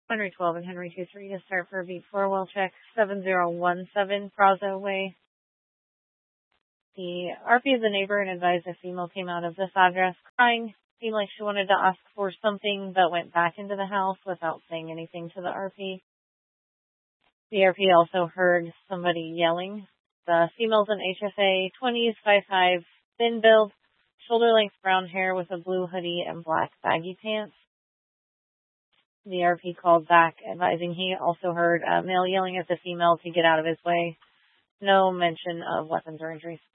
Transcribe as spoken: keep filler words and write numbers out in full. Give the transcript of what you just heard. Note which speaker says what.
Speaker 1: Henry twelve and Henry two three to start for V four. Well check seven zero one seven Prazo Way. The R P is a neighbor and advised a female came out of this address crying. Seemed like she wanted to ask for something, but went back into the house without saying anything to the R P. The R P also heard somebody yelling. The female's an H F A, twenties, five five, thin build, shoulder-length brown hair with a blue hoodie and black baggy pants. The R P called back, advising he also heard a male yelling at the female to get out of his way. No mention of weapons or injuries.